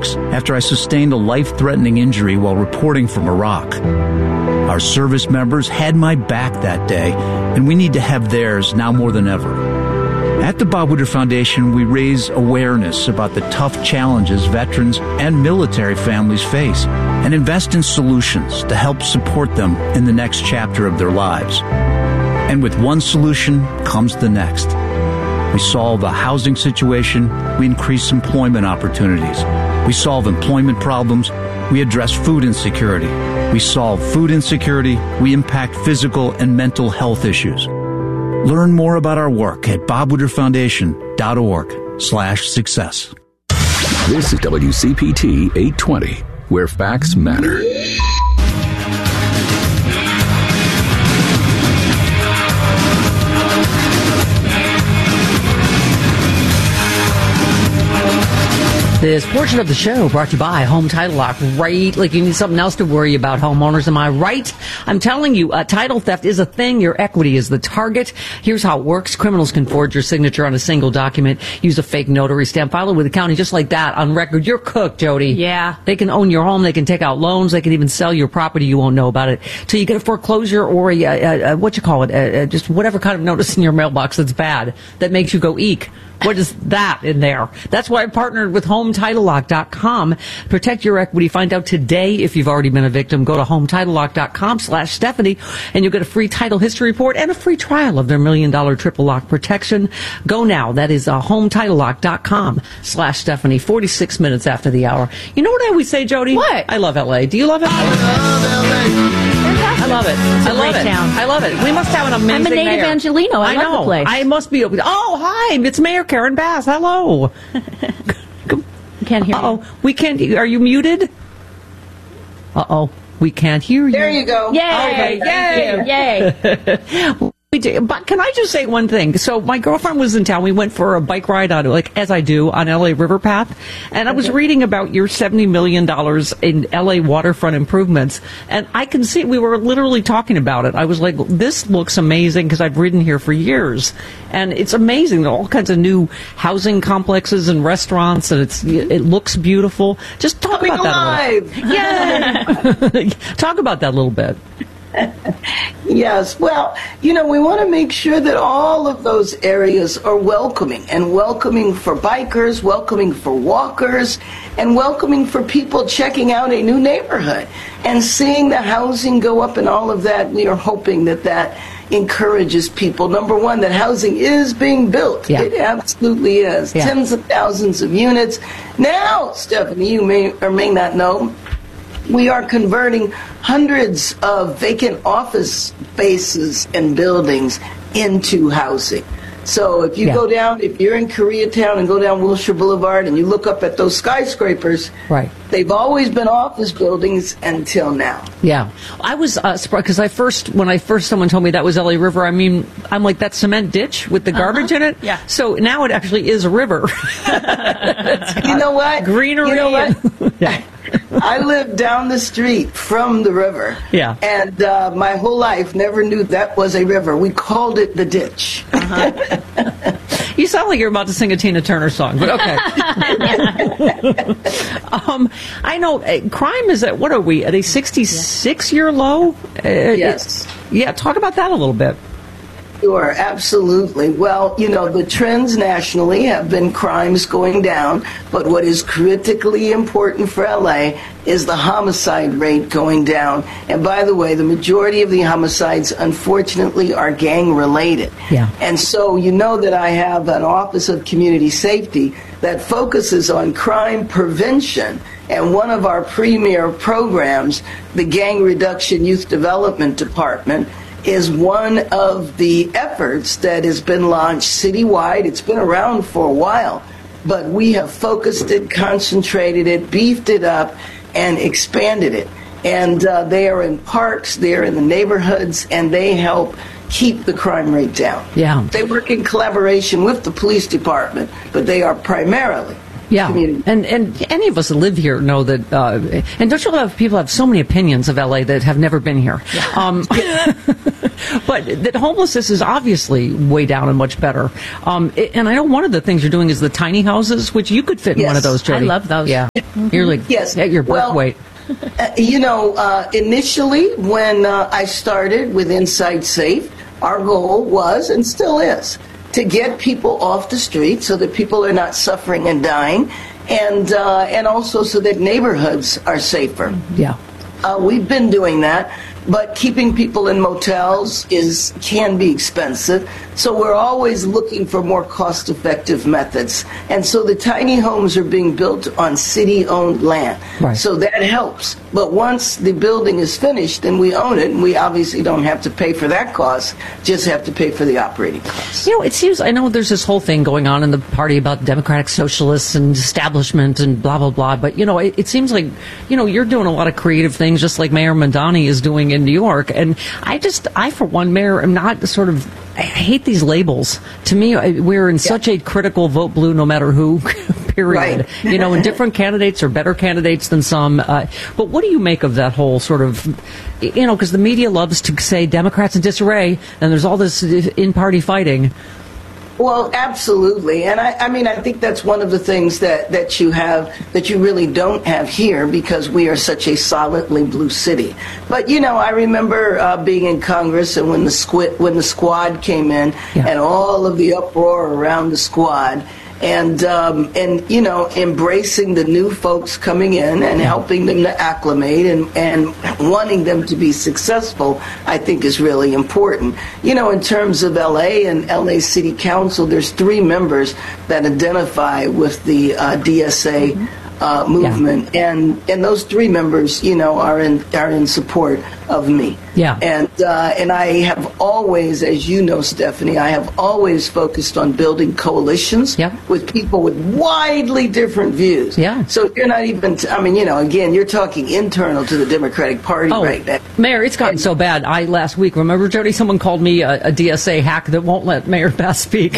weeks after I sustained a life-threatening injury while reporting from Iraq. Our service members had my back that day, and we need to have theirs now more than ever. At the Bob Woodward Foundation, we raise awareness about the tough challenges veterans and military families face and invest in solutions to help support them in the next chapter of their lives. And with one solution comes the next. We solve a housing situation, we increase employment opportunities. We solve employment problems, we address food insecurity. We solve food insecurity, we impact physical and mental health issues. Learn more about our work at bobwooderfoundation.org/success. This is WCPT 820, where facts matter. This portion of the show brought to you by Home Title Lock. Right? Like you need something else to worry about, homeowners. Am I right? I'm telling you, title theft is a thing. Your equity is the target. Here's how it works. Criminals can forge your signature on a single document, use a fake notary stamp, file it with the county just like that on record. You're cooked, Jody. Yeah. They can own your home. They can take out loans. They can even sell your property. You won't know about it till you get a foreclosure or just whatever kind of notice in your mailbox that's bad that makes you go eek. What is that in there? That's why I partnered with HomeTitleLock.com. Protect your equity. Find out today if you've already been a victim. Go to HomeTitleLock.com/Stephanie and you'll get a free title history report and a free trial of their $1 million triple lock protection. Go now. That is HomeTitleLock.com/Stephanie. 46 minutes after the hour. You know what I always say, Jody? What? I love L.A. Do you love it? I love it. I love it. Town. I love it. We must have an amazing I'm a native mayor. Angelino. I love know. the place. I must be. Oh, hi. It's Mayor Karen Bass. Hello. Can't hear you. Uh-oh. We can't. Are you muted? Uh-oh. We can't hear you. There you go. Yay! Okay, Yay! But can I just say one thing? So my girlfriend was in town. We went for a bike ride on, as I do, on LA River Path. And I was reading about your $70 million in LA waterfront improvements. And I can see, we were literally talking about it. I was like, this looks amazing because I've ridden here for years. And it's amazing. All kinds of new housing complexes and restaurants. And it looks beautiful. Just talk about that a little. Yeah. Talk about that a little bit. Yes. Well, we want to make sure that all of those areas are welcoming for bikers, welcoming for walkers, and welcoming for people checking out a new neighborhood and seeing the housing go up and all of that. We are hoping that encourages people. Number one, that housing is being built. Yeah. It absolutely is. Yeah. Tens of thousands of units. Now, Stephanie, you may or may not know, we are converting hundreds of vacant office spaces and buildings into housing. So if you go down, if you're in Koreatown and go down Wilshire Boulevard and you look up at those skyscrapers, right, they've always been office buildings until now. Yeah. I was surprised because when someone told me that was LA River, I'm like, that cement ditch with the garbage in it? Yeah. So now it actually is a river. You know what? Greenery. You know what? Yeah. I lived down the street from the river. Yeah. And my whole life never knew that was a river. We called it the ditch. You sound like you're about to sing a Tina Turner song, but okay. I know crime is at, what are we, at a 66-year low? Yes. Yeah, talk about that a little bit. Sure, absolutely. Well, the trends nationally have been crimes going down, but what is critically important for LA is the homicide rate going down. And by the way, the majority of the homicides, unfortunately, are gang-related. Yeah. And so that I have an Office of Community Safety that focuses on crime prevention. And one of our premier programs, the Gang Reduction Youth Development Department, is one of the efforts that has been launched citywide. It's been around for a while, but we have focused it, concentrated it, beefed it up, and expanded it. And they are in parks, they're in the neighborhoods, and they help keep the crime rate down. Yeah. They work in collaboration with the police department, but they are primarily Yeah, community. and any of us that live here know that. And don't you love people have so many opinions of LA that have never been here? But that homelessness is obviously way down and much better. And I know one of the things you're doing is the tiny houses, which you could fit in one of those, Jody. I love those. Yeah, you're like at your birth weight. Initially, when I started with Inside Safe, our goal was, and still is, to get people off the street so that people are not suffering and dying, and also so that neighborhoods are safer. Yeah. We've been doing that, but keeping people in motels can be expensive. So we're always looking for more cost-effective methods. And so the tiny homes are being built on city-owned land. Right. So that helps. But once the building is finished and we own it, and we obviously don't have to pay for that cost, just have to pay for the operating costs. It seems, I know there's this whole thing going on in the party about democratic socialists and establishment and blah, blah, blah. But, it seems like, you're doing a lot of creative things just like Mayor Mamdani is doing in New York. And I for one, Mayor, am not I hate these labels. To me, we're in such a critical vote blue no matter who, period. Right. And different candidates are better candidates than some. But what do you make of that whole sort of, because the media loves to say Democrats in disarray and there's all this in-party fighting. Well, absolutely. And I think that's one of the things that you have that you really don't have here because we are such a solidly blue city. But, I remember being in Congress and when the squad came in and all of the uproar around the squad. And embracing the new folks coming in and helping them to acclimate and wanting them to be successful, I think is really important. In terms of LA and LA City Council, there's 3 members that identify with the DSA movement, and those 3 members, are in support of me. Yeah. And I have always, as you know, Stephanie, I have always focused on building coalitions with people with widely different views. Yeah. So you're not even, again, you're talking internal to the Democratic Party right now. Mayor, it's gotten so bad. Last week, remember, Jody, someone called me a DSA hack that won't let Mayor Beth speak.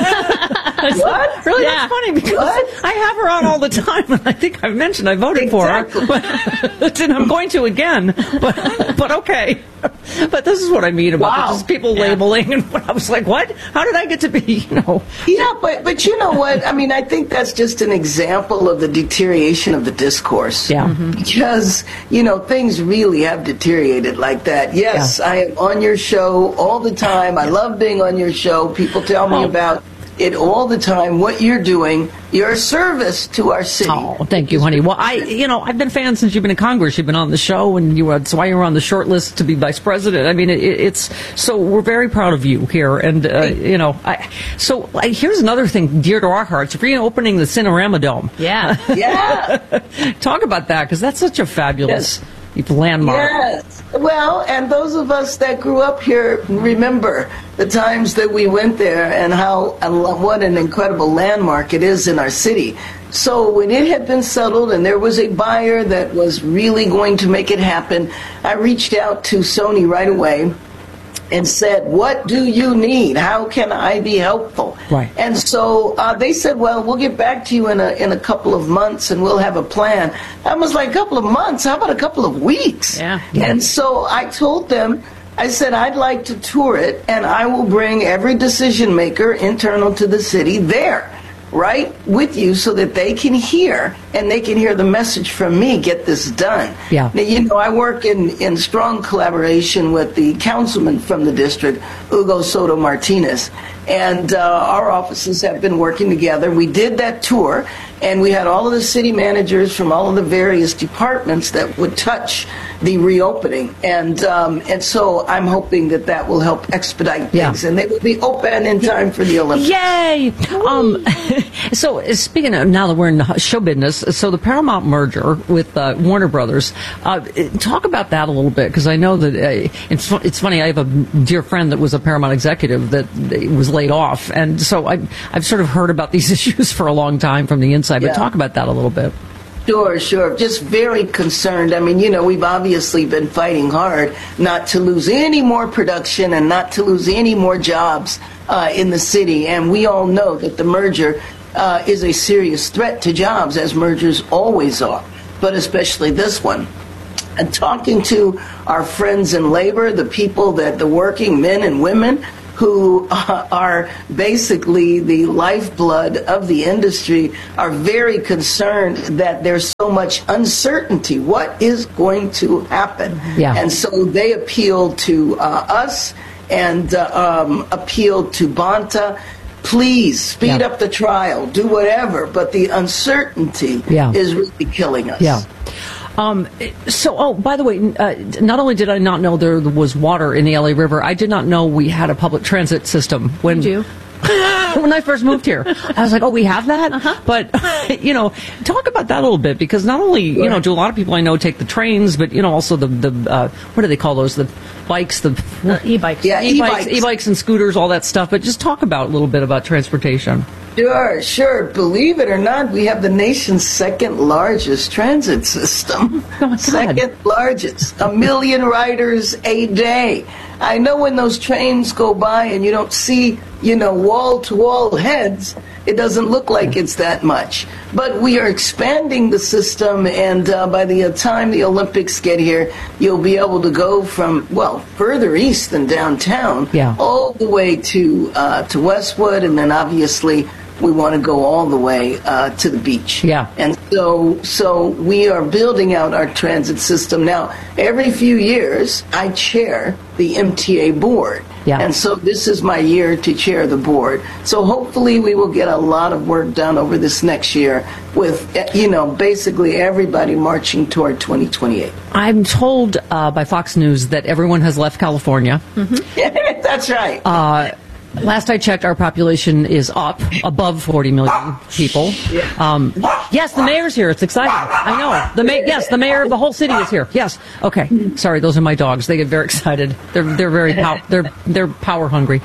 What? Really? That's funny because I have her on all the time, and I think I've mentioned I voted for her. And I'm going to again, but okay. But this is what I mean about just people labeling, and I was like, what? How did I get to be, Yeah, but you know what? I think that's just an example of the deterioration of the discourse. Yeah. Mm-hmm. Because, things really have deteriorated like that. Yes, I am on your show all the time. I love being on your show. People tell me about it all the time, what you're doing, your service to our city. Oh, thank you, honey. Well, I've been a fan since you've been in Congress. You've been on the show, and that's why you were on the short list to be vice president. It's so we're very proud of you here, and here's another thing dear to our hearts: reopening the Cinerama Dome. Yeah, Talk about that because that's such a fabulous landmark. Yes. Well, and those of us that grew up here remember the times that we went there and what an incredible landmark it is in our city. So when it had been settled and there was a buyer that was really going to make it happen, I reached out to Sony right away and said, what do you need? How can I be helpful? Right. And so they said, well, we'll get back to you in a couple of months and we'll have a plan. I was like, a couple of months? How about a couple of weeks? Yeah. And so I told them, I said, I'd like to tour it and I will bring every decision maker internal to the city there, right, with you so that they can hear and they can hear the message from me, get this done. Yeah. Now, I work in strong collaboration with the councilman from the district, Hugo Soto Martinez, and our offices have been working together. We did that tour, and we had all of the city managers from all of the various departments that would touch the reopening, and so I'm hoping that will help expedite things, and they will be open in time for the Olympics. Yay! So speaking of, now that we're in show business, so the Paramount merger with Warner Brothers, talk about that a little bit, because I know that it's funny, I have a dear friend that was a Paramount executive that was laid off, and so I've sort of heard about these issues for a long time from the inside, but talk about that a little bit. Sure. Just very concerned. We've obviously been fighting hard not to lose any more production and not to lose any more jobs in the city. And we all know that the merger is a serious threat to jobs, as mergers always are, but especially this one. And talking to our friends in labor, the people the working men and women who are basically the lifeblood of the industry, are very concerned that there's so much uncertainty. What is going to happen? Yeah. And so they appealed to us and appealed to Bonta. Please speed up the trial, do whatever, but the uncertainty is really killing us. Yeah. By the way, not only did I not know there was water in the LA River, I did not know we had a public transit system. When I first moved here, I was like, oh, we have that? Uh-huh. But, talk about that a little bit, because not only, do a lot of people I know take the trains, but, also the what do they call those? The bikes, the e-bikes. Yeah, e-bikes and scooters, all that stuff. But just talk about a little bit about transportation. Sure. Believe it or not, we have the nation's second largest transit system. Oh, my God. Second largest. 1 million riders a day. I know when those trains go by and you don't see, wall-to-wall heads, it doesn't look like it's that much. But we are expanding the system, and by the time the Olympics get here, you'll be able to go from, further east than downtown, all the way to Westwood, and then obviously we want to go all the way to the beach. Yeah. And so we are building out our transit system. Now, every few years, I chair the MTA board. Yeah. And so this is my year to chair the board. So hopefully we will get a lot of work done over this next year with, basically everybody marching toward 2028. I'm told by Fox News that everyone has left California. Mm-hmm. That's right. Last I checked, our population is up above 40 million people. Yes, the mayor's here. It's exciting. I know. The mayor of the whole city is here. Yes. Okay. Sorry, those are my dogs. They get very excited. They're very they're power hungry.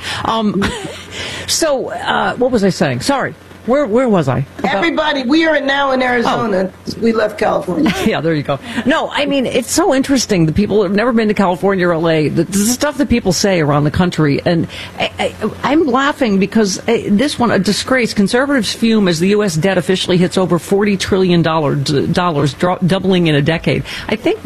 So what was I saying? Sorry. Where was I? Everybody, we are now in Arizona. Oh. We left California. Yeah, there you go. No, I mean, it's so interesting. The people who have never been to California or LA, the stuff that people say around the country. And I'm laughing because this one, a disgrace. Conservatives fume as the U.S. debt officially hits over $40 trillion, doubling in a decade. I think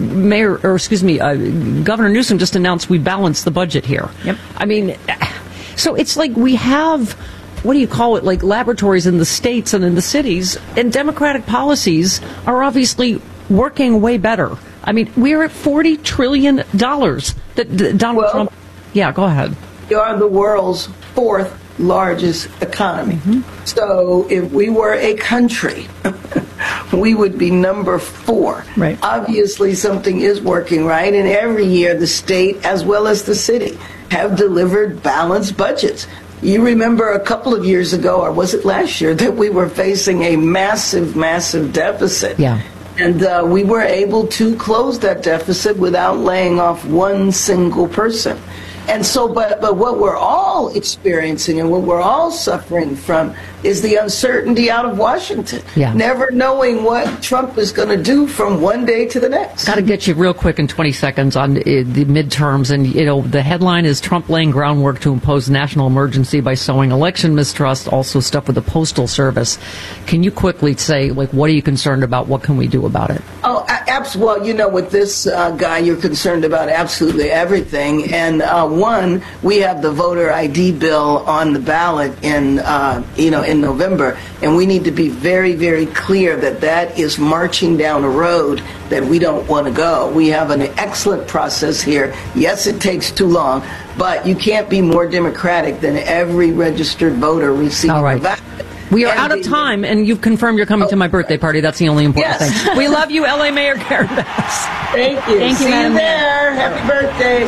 Governor Newsom just announced we balanced the budget here. Yep. I mean, so it's like we have... what do you call it, like laboratories in the states and in the cities, and Democratic policies are obviously working way better. I mean, we're at $40 trillion that Donald Trump... Yeah, go ahead. We are the world's fourth largest economy. Mm-hmm. So if we were a country, we would be number 4. Right. Obviously, something is working right, and every year the state, as well as the city, have delivered balanced budgets. You remember a couple of years ago, or was it last year, that we were facing a massive, massive deficit. Yeah. And we were able to close that deficit without laying off one single person. And so, but what we're all experiencing and what we're all suffering from is the uncertainty out of Washington. Yeah. Never knowing what Trump is going to do from one day to the next. Got to get you real quick in 20 seconds on the midterms. And, the headline is Trump laying groundwork to impose national emergency by sowing election mistrust, also stuff with the Postal Service. Can you quickly say, what are you concerned about? What can we do about it? Oh, absolutely. Well, with this guy, you're concerned about absolutely everything. And one, we have the voter ID bill on the ballot in November, and we need to be very, very clear that is marching down a road that we don't want to go. We have an excellent process here. Yes, it takes too long, but you can't be more democratic than every registered voter receiving a ballot. We are out of time, and you've confirmed you're coming to my birthday party. That's the only important thing. We love you, LA Mayor Karen Bass. Thank you. Thank you, See Madam you there. Happy birthday.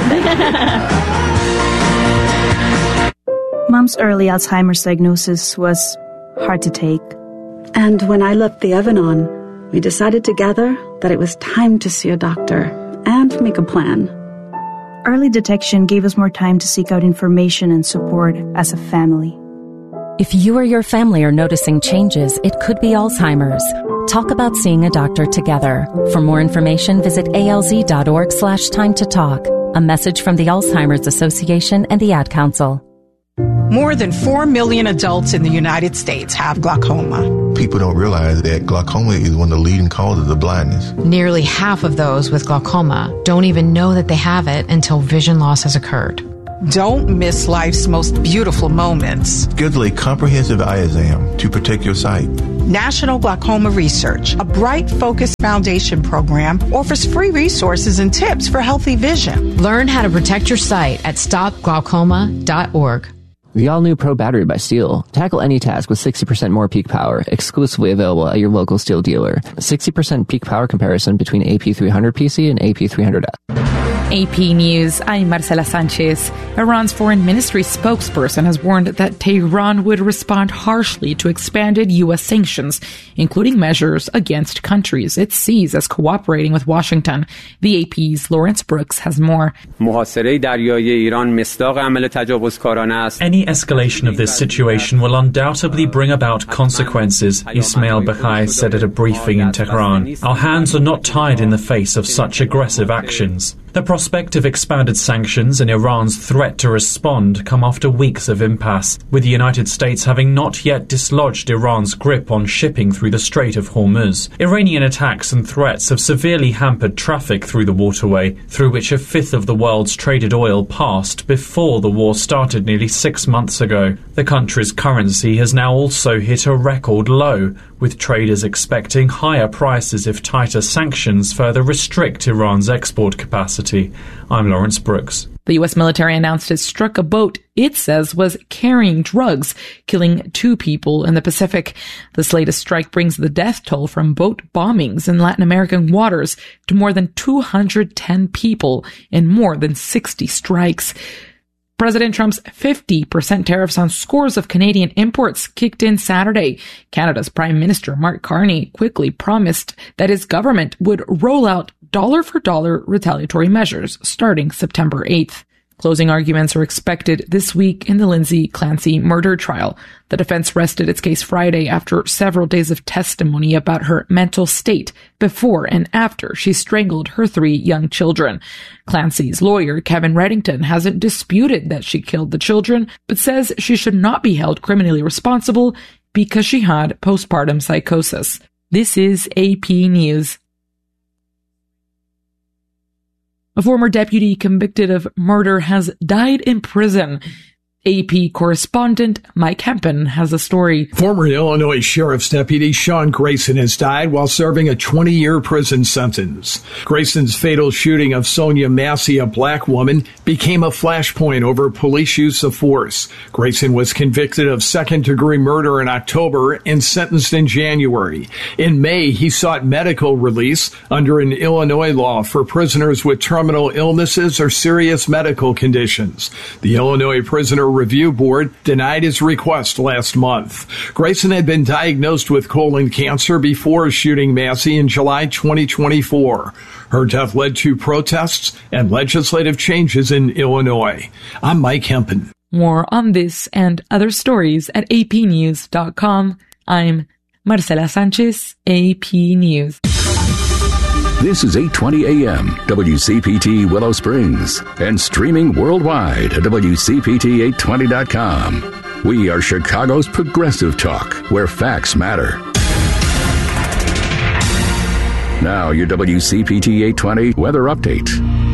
Mom's early Alzheimer's diagnosis was hard to take. And when I left the Evan-On, we decided together that it was time to see a doctor and make a plan. Early detection gave us more time to seek out information and support as a family. If you or your family are noticing changes, it could be Alzheimer's. Talk about seeing a doctor together. For more information, visit alz.org/time to talk. A message from the Alzheimer's Association and the Ad Council. More than 4 million adults in the United States have glaucoma. People don't realize that glaucoma is one of the leading causes of blindness. Nearly half of those with glaucoma don't even know that they have it until vision loss has occurred. Don't miss life's most beautiful moments. Schedule a comprehensive eye exam to protect your sight. National Glaucoma Research, a Bright Focus Foundation program, offers free resources and tips for healthy vision. Learn how to protect your sight at stopglaucoma.org. The all-new Pro Battery by Steel. Tackle any task with 60% more peak power. Exclusively available at your local Steel dealer. 60% peak power comparison between AP300 PC and AP300F. AP News, I'm Marcela Sanchez. Iran's foreign ministry spokesperson has warned that Tehran would respond harshly to expanded U.S. sanctions, including measures against countries it sees as cooperating with Washington. The AP's Lawrence Brooks has more. Any escalation of this situation will undoubtedly bring about consequences, Ismail Baghai said at a briefing in Tehran. Our hands are not tied in the face of such aggressive actions. The prospect of expanded sanctions and Iran's threat to respond come after weeks of impasse, with the United States having not yet dislodged Iran's grip on shipping through the Strait of Hormuz. Iranian attacks and threats have severely hampered traffic through the waterway, through which a fifth of the world's traded oil passed before the war started nearly 6 months ago. The country's currency has now also hit a record low, with traders expecting higher prices if tighter sanctions further restrict Iran's export capacity. I'm Lawrence Brooks. The U.S. military announced it struck a boat it says was carrying drugs, killing 2 people in the Pacific. This latest strike brings the death toll from boat bombings in Latin American waters to more than 210 people in more than 60 strikes. President Trump's 50% tariffs on scores of Canadian imports kicked in Saturday. Canada's Prime Minister Mark Carney quickly promised that his government would roll out dollar-for-dollar retaliatory measures starting September 8th. Closing arguments are expected this week in the Lindsay Clancy murder trial. The defense rested its case Friday after several days of testimony about her mental state before and after she strangled her 3 young children. Clancy's lawyer, Kevin Reddington, hasn't disputed that she killed the children, but says she should not be held criminally responsible because she had postpartum psychosis. This is AP News. A former deputy convicted of murder has died in prison. AP correspondent Mike Hempen has a story. Former Illinois Sheriff's Deputy Sean Grayson has died while serving a 20-year prison sentence. Grayson's fatal shooting of Sonia Massey, a black woman, became a flashpoint over police use of force. Grayson was convicted of second-degree murder in October and sentenced in January. In May, he sought medical release under an Illinois law for prisoners with terminal illnesses or serious medical conditions. The Illinois Prisoner Review Board denied his request last month. Grayson had been diagnosed with colon cancer before shooting Massey in July 2024. Her death led to protests and legislative changes in Illinois. I'm Mike Hempen. More on this and other stories at apnews.com. I'm Marcela Sanchez, AP News. This is 820 AM, WCPT Willow Springs, and streaming worldwide at WCPT820.com. We are Chicago's progressive talk, where facts matter. Now, your WCPT 820 weather update.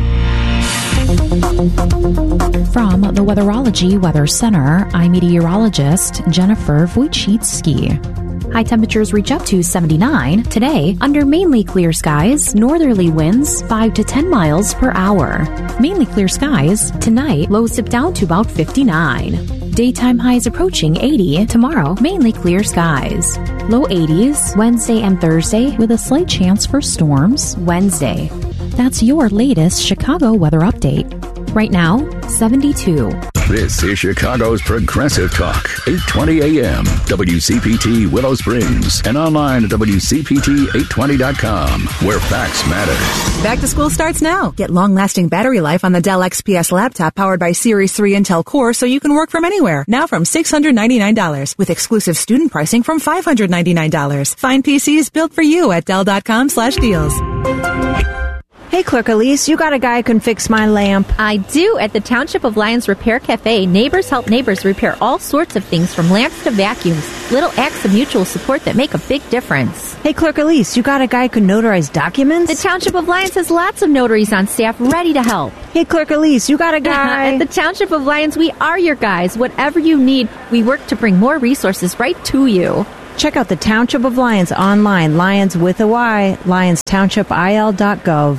From the Weatherology Weather Center, I'm meteorologist Jennifer Wojcicki. High temperatures reach up to 79 today under mainly clear skies, northerly winds 5 to 10 miles per hour. Mainly clear skies tonight, lows dip down to about 59. Daytime highs approaching 80 tomorrow, mainly clear skies. Low 80s Wednesday and Thursday with a slight chance for storms Wednesday. That's your latest Chicago weather update. Right now, 72. This is Chicago's Progressive Talk, 820 AM, WCPT Willow Springs, and online at WCPT820.com, where facts matter. Back to school starts now. Get long-lasting battery life on the Dell XPS laptop powered by Series 3 Intel Core so you can work from anywhere. Now from $699 with exclusive student pricing from $599. Find PCs built for you at Dell.com/deals. Hey, Clerk Elise, you got a guy who can fix my lamp. I do. At the Township of Lyons Repair Cafe, neighbors help neighbors repair all sorts of things from lamps to vacuums. Little acts of mutual support that make a big difference. Hey, Clerk Elise, you got a guy who can notarize documents? The Township of Lyons has lots of notaries on staff ready to help. Hey, Clerk Elise, you got a guy? At the Township of Lyons, we are your guys. Whatever you need, we work to bring more resources right to you. Check out the Township of Lyons online, Lyons with a Y, LyonsTownshipIL.gov.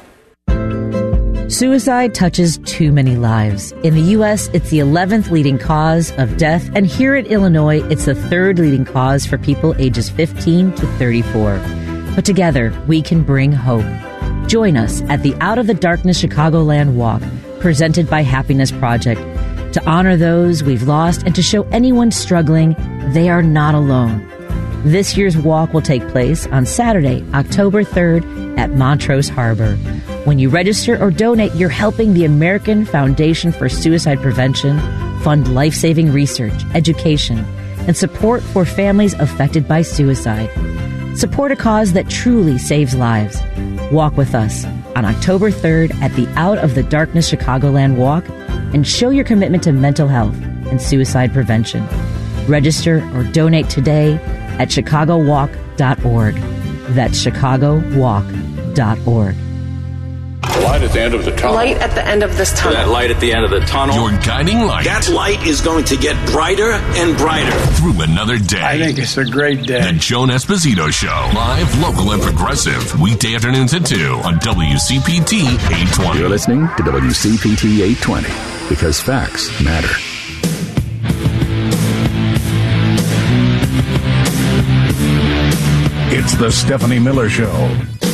Suicide touches too many lives. In the U.S., it's the 11th leading cause of death, and here in Illinois, it's the 3rd leading cause for people ages 15 to 34. But together, we can bring hope. Join us at the Out of the Darkness Chicagoland Walk, presented by Happiness Project, to honor those we've lost and to show anyone struggling they are not alone. This year's walk will take place on Saturday, October 3rd at Montrose Harbor. When you register or donate, you're helping the American Foundation for Suicide Prevention fund life-saving research, education, and support for families affected by suicide. Support a cause that truly saves lives. Walk with us on October 3rd at the Out of the Darkness Chicagoland Walk and show your commitment to mental health and suicide prevention. Register or donate today at chicagowalk.org. That's chicagowalk.org. Light at the end of the tunnel. Light at the end of this tunnel. That light at the end of the tunnel. Your guiding light. That light is going to get brighter and brighter through another day. I think it's a great day. The Joan Esposito Show. Live, local, and progressive. Weekday afternoons at 2 on WCPT 820. You're listening to WCPT 820 because facts matter. It's the Stephanie Miller Show.